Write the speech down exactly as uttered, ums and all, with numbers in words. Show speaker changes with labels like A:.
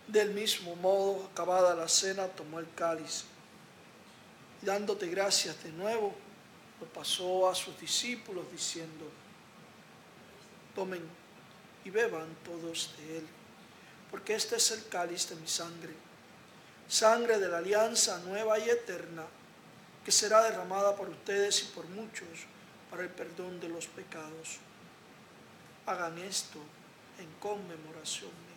A: Del mismo modo, acabada la cena, tomó el cáliz y dándote gracias de nuevo, lo pasó a sus discípulos diciendo: tomen y beban todos de él, porque este es el cáliz de mi sangre, sangre de la alianza nueva y eterna, que será derramada por ustedes y por muchos para el perdón de los pecados. Hagan esto en conmemoración mía.